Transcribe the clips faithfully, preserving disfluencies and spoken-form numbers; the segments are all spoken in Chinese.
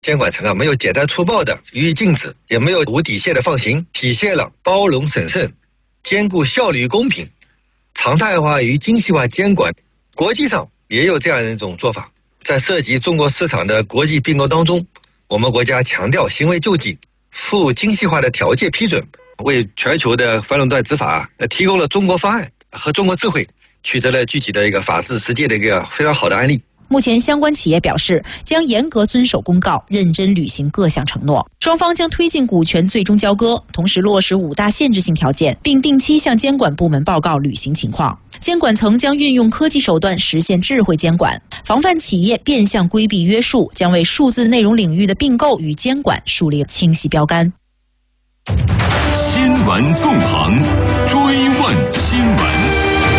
监管层啊没有简单粗暴的予以禁止，也没有无底线的放行，体现了包容审慎、兼顾效率与公平、常态化与精细化监管。国际上也有这样一种做法，在涉及中国市场的国际并购当中，我们国家强调行为救济，附精细化的条件批准，为全球的反垄断执法提供了中国方案和中国智慧，取得了具体的一个法治实践的一个非常好的案例。 目前相关企业表示将严格遵守公告，认真履行各项承诺。双方将推进股权最终交割，同时落实五大限制性条件，并定期向监管部门报告履行情况。监管层将运用科技手段实现智慧监管，防范企业变相规避约束，将为数字内容领域的并购与监管树立清晰标杆。 新闻纵横，追问新闻。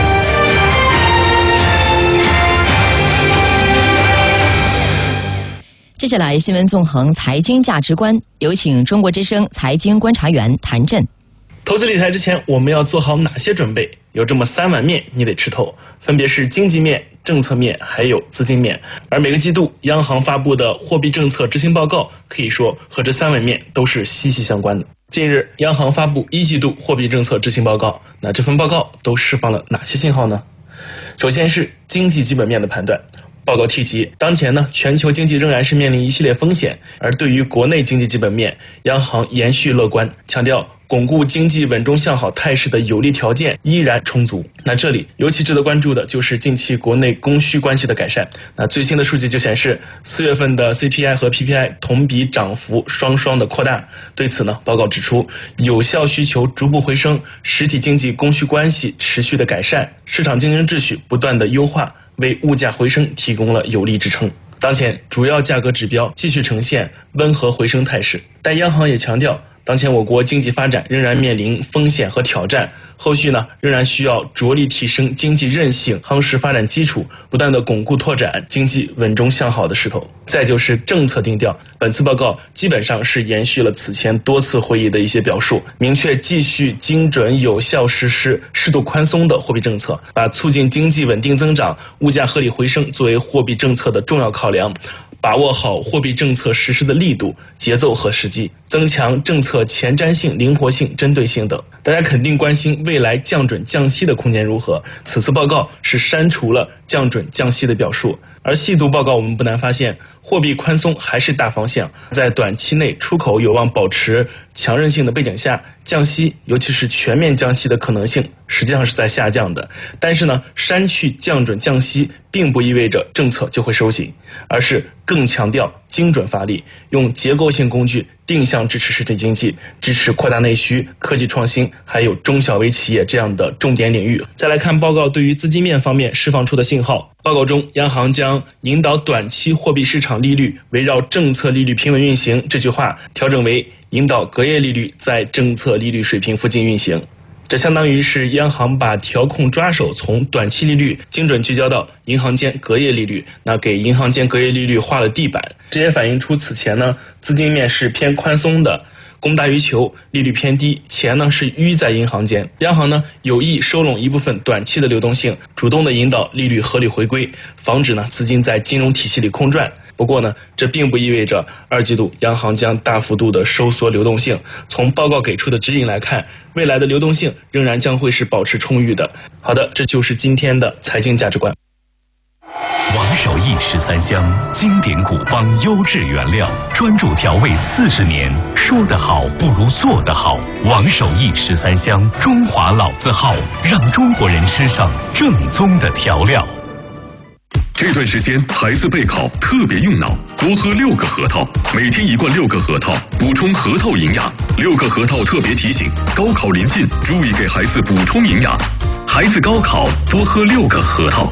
接下来，新闻纵横财经价值观，有请中国之声财经观察员谭震。 投资理财之前，我们要做好哪些准备？有这么三碗面你得吃透，分别是经济面、政策面还有资金面。而每个季度央行发布的货币政策执行报告，可以说和这三碗面都是息息相关的。近日，央行发布一季度货币政策执行报告，那这份报告都释放了哪些信号呢？首先是经济基本面的判断。报告提及，当前呢，全球经济仍然是面临一系列风险，而对于国内经济基本面，央行延续乐观，强调巩固经济稳中向好态势的有利条件依然充足。那这里尤其值得关注的就是近期国内供需关系的改善。那最新的数据就显示，四月份的 C P I 和 P P I 同比涨幅双双的扩大。对此呢，报告指出，有效需求逐步回升，实体经济供需关系持续的改善，市场竞争秩序不断的优化，为物价回升提供了有力支撑。当前主要价格指标继续呈现温和回升态势，但央行也强调，当前我国经济发展仍然面临风险和挑战，后续呢仍然需要着力提升经济韧性，夯实发展基础，不断的巩固拓展经济稳中向好的势头。再就是政策定调，本次报告基本上是延续了此前多次会议的一些表述，明确继续精准有效实施适度宽松的货币政策，把促进经济稳定增长、物价合理回升作为货币政策的重要考量，把握好货币政策实施的力度、节奏和时机，增强政策前瞻性、灵活性、针对性等。大家肯定关心未来降准降息的空间如何，此次报告是删除了降准降息的表述。而细读报告，我们不难发现，货币宽松还是大方向，在短期内出口有望保持强韧性的背景下，降息，尤其是全面降息的可能性实际上是在下降的。但是呢，删去降准降息并不意味着政策就会收紧，而是更强调精准发力，用结构性工具定向支持实体经济，支持扩大内需、科技创新，还有中小微企业这样的重点领域。再来看报告对于资金面方面释放出的信号。报告中，央行将引导短期货币市场利率围绕政策利率平稳运行这句话调整为引导隔夜利率在政策利率水平附近运行。这相当于是央行把调控抓手从短期利率精准聚焦到银行间隔夜利率，那给银行间隔夜利率画了地板。这也反映出此前呢，资金面是偏宽松的，供大于求，利率偏低，钱呢是淤在银行间。央行呢有意收拢一部分短期的流动性，主动的引导利率合理回归，防止呢资金在金融体系里空转。不过呢，这并不意味着二季度央行将大幅度的收缩流动性。从报告给出的指引来看，未来的流动性仍然将会是保持充裕的。好的，这就是今天的财经价值观。 王守义十三香，经典古方，优质原料，专注调味四十年，说得好不如做得好。王守义十三香，中华老字号，让中国人吃上正宗的调料。 这段时间孩子备考特别用脑，多喝六个核桃，每天一罐六个核桃，补充核桃营养。六个核桃特别提醒，高考临近，注意给孩子补充营养。孩子高考多喝六个核桃。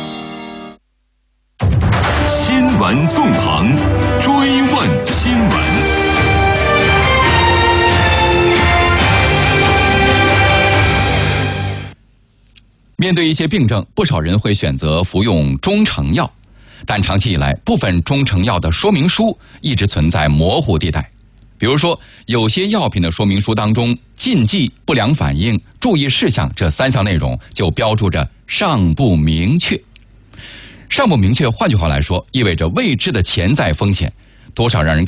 新闻纵横，追问新闻。 面对一些病症，不少人会选择服用中成药，但长期以来，部分中成药的说明书一直存在模糊地带。比如说，有些药品的说明书当中，禁忌、不良反应、注意事项这三项内容就标注着尚不明确。尚不明确，换句话来说，意味着未知的潜在风险。 多少让人